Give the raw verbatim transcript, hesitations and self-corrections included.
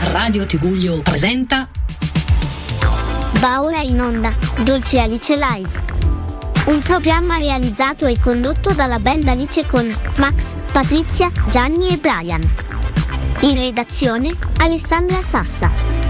Radio Tigullio presenta Va ora in onda Dolce Alice Live, un programma realizzato e condotto dalla band Alice con Max, Patrizia, Gianni e Brian. In redazione Alessandra Sassa.